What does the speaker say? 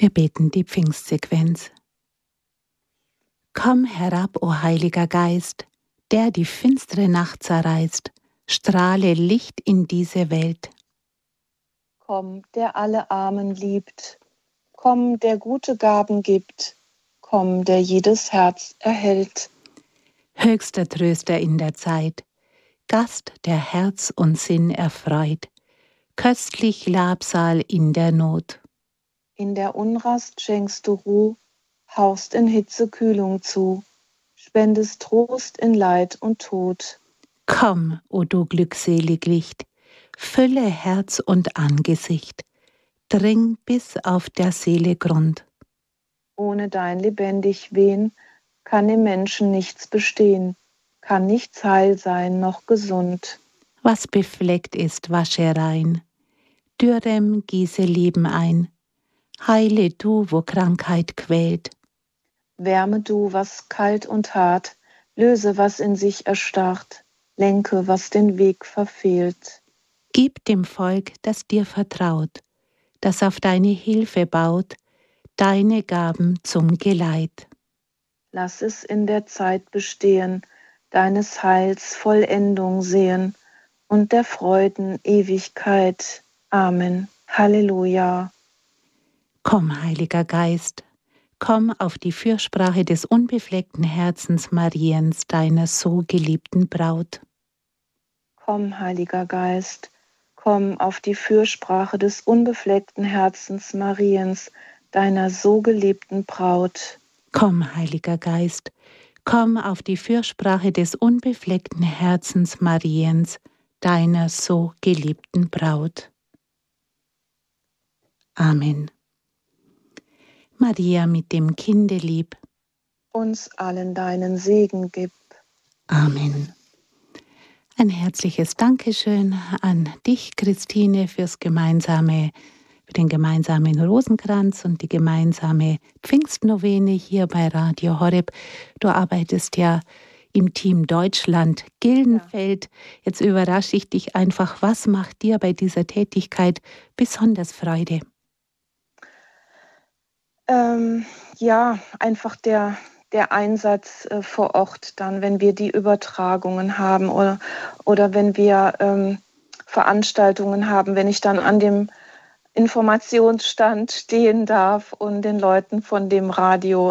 Wir beten die Pfingstsequenz. Komm herab, o Heiliger Geist, der die finstere Nacht zerreißt, strahle Licht in diese Welt. Komm, der alle Armen liebt, komm, der gute Gaben gibt, komm, der jedes Herz erhält. Höchster Tröster in der Zeit, Gast, der Herz und Sinn erfreut, köstlich Labsal in der Not. In der Unrast schenkst du Ruh, hauchst in Hitze Kühlung zu, spendest Trost in Leid und Tod. Komm, o du glückselig Licht, fülle Herz und Angesicht, dring bis auf der Seele Grund. Ohne dein lebendig Wehen kann im Menschen nichts bestehen, kann nichts heil sein noch gesund. Was befleckt ist, wasche rein, Dürrem gieße Leben ein, heile du, wo Krankheit quält. Wärme du, was kalt und hart, löse, was in sich erstarrt, lenke, was den Weg verfehlt. Gib dem Volk, das dir vertraut, das auf deine Hilfe baut, deine Gaben zum Geleit. Lass es in der Zeit bestehen, deines Heils Vollendung sehen und der Freuden Ewigkeit. Amen. Halleluja. Komm, Heiliger Geist, komm auf die Fürsprache des unbefleckten Herzens Mariens, deiner so geliebten Braut. Komm, Heiliger Geist, komm auf die Fürsprache des unbefleckten Herzens Mariens, deiner so geliebten Braut. Komm, Heiliger Geist, komm auf die Fürsprache des unbefleckten Herzens Mariens, deiner so geliebten Braut. Amen. Maria mit dem Kinde lieb, uns allen deinen Segen gib. Amen. Ein herzliches Dankeschön an dich, Christine, für den gemeinsamen Rosenkranz und die gemeinsame Pfingstnovene hier bei Radio Horeb. Du arbeitest ja im Team Deutschland Gildenfeld. Jetzt überrasche ich dich einfach. Was macht dir bei dieser Tätigkeit besonders Freude? Einfach der Einsatz vor Ort dann, wenn wir die Übertragungen haben oder wenn wir Veranstaltungen haben, wenn ich dann an dem Informationsstand stehen darf und den Leuten von dem Radio